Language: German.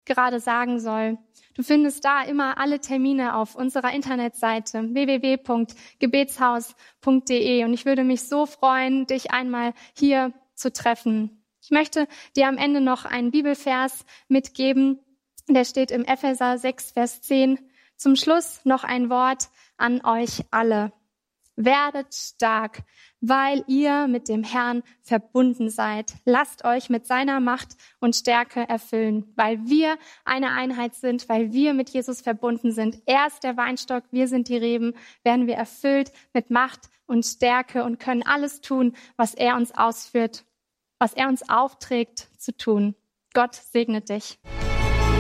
gerade sagen soll. Du findest da immer alle Termine auf unserer Internetseite www.gebetshaus.de und ich würde mich so freuen, dich einmal hier zu treffen. Ich möchte dir am Ende noch einen Bibelvers mitgeben, der steht im Epheser 6, Vers 10. Zum Schluss noch ein Wort an euch alle. Werdet stark, weil ihr mit dem Herrn verbunden seid. Lasst euch mit seiner Macht und Stärke erfüllen, weil wir eine Einheit sind, weil wir mit Jesus verbunden sind. Er ist der Weinstock, wir sind die Reben, werden wir erfüllt mit Macht und Stärke und können alles tun, was er uns ausführt, was er uns aufträgt zu tun. Gott segne dich.